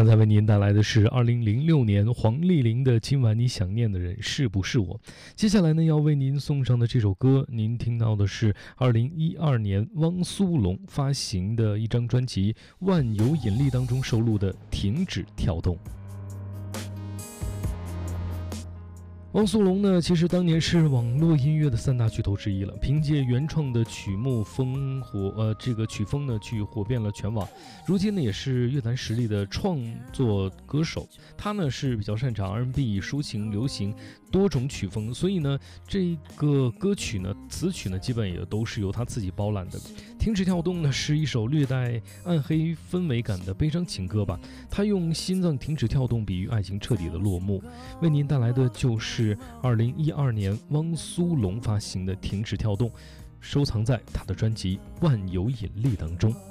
刚才为您带来的是2006年黄丽玲的《今晚你想念的人是不是我》。接下来呢，要为您送上的这首歌，您听到的是2012年汪苏泷发行的一张专辑《万有引力》当中收录的《停止跳动》。汪苏泷呢，其实当年是网络音乐的3大巨头之一了，凭借原创的曲目曲风呢，去火遍了全网。如今呢，也是乐坛实力的创作歌手。他呢是比较擅长 R&B、抒情、流行多种曲风，所以呢，这个歌曲呢，词曲呢，基本也都是由他自己包揽的。停止跳动呢，是一首略带暗黑氛围感的悲伤情歌吧。他用心脏停止跳动比喻爱情彻底的落幕。为您带来的就是2012年汪苏泷发行的《停止跳动》，收藏在他的专辑《万有引力》当中。